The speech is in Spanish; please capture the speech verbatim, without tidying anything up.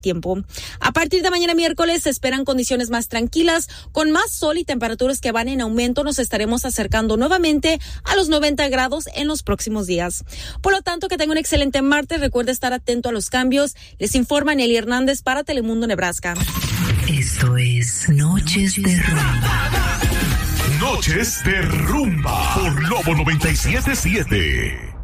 tiempo. A partir de mañana miércoles se esperan condiciones más tranquilas, con más sol y temperaturas que van en aumento. Nos estaremos acercando nuevamente a los noventa grados en los próximos días. Por lo tanto, que tenga un excelente martes. Recuerde estar atento a los cambios. Les informa Nelly Hernández para Telemundo Nebraska. Esto es Noches de Rumba. Noches de Rumba por Lobo noventa y siete punto siete.